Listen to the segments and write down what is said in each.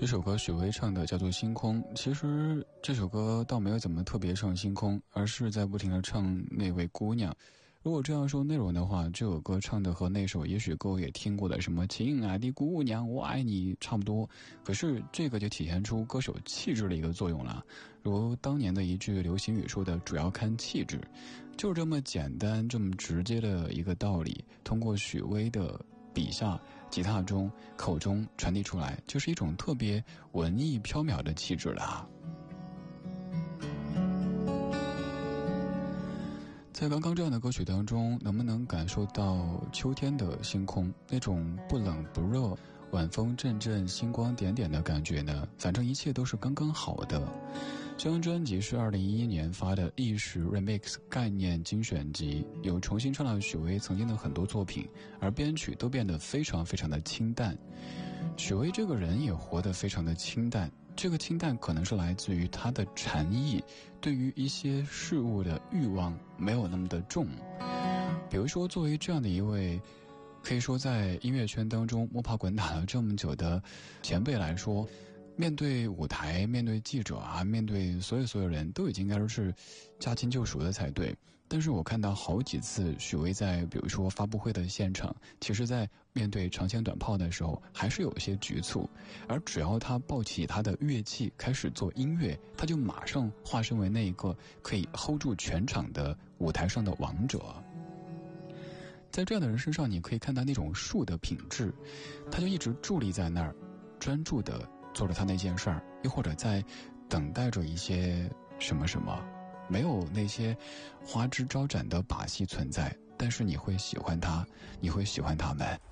这首歌许巍唱的叫做《星空》，其实这首歌倒没有怎么特别唱星空，而是在不停地唱那位姑娘。如果这样说内容的话，这首歌唱的和那首也许各位也听过的什么亲爱的姑娘我爱你差不多，可是这个就体现出歌手气质的一个作用了。如当年的一句流行语说的，主要看气质，就这么简单这么直接的一个道理，通过许巍的笔下吉他中口中传递出来，就是一种特别文艺飘渺的气质了。在刚刚这样的歌曲当中，能不能感受到秋天的星空那种不冷不热，晚风阵阵，星光点点的感觉呢？反正一切都是刚刚好的。这张专辑是2011年发的意识 Remix 概念精选集，有重新唱了许巍曾经的很多作品，而编曲都变得非常非常的清淡。许巍这个人也活得非常的清淡，这个清淡可能是来自于他的禅意，对于一些事物的欲望没有那么的重。比如说作为这样的一位可以说在音乐圈当中摸爬滚打了这么久的前辈来说，面对舞台，面对记者啊，面对所有人都已经应该是驾轻就熟的才对。但是我看到好几次许巍在比如说发布会的现场，其实在面对长枪短炮的时候还是有一些局促，而只要他抱起他的乐器开始做音乐，他就马上化身为那一个可以 hold 住全场的舞台上的王者。在这样的人身上你可以看到那种树的品质，他就一直伫立在那儿，专注的做着他那件事儿，又或者在等待着一些什么什么，没有那些花枝招展的把戏存在，但是你会喜欢他，你会喜欢他们。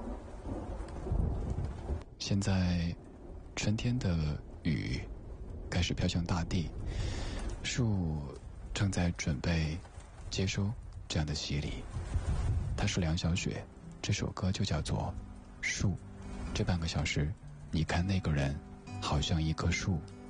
现在春天的雨开始飘向大地，树正在准备接收这样的洗礼。他是梁晓雪，这首歌就叫做树。这半个小时你看那个人好像一棵树。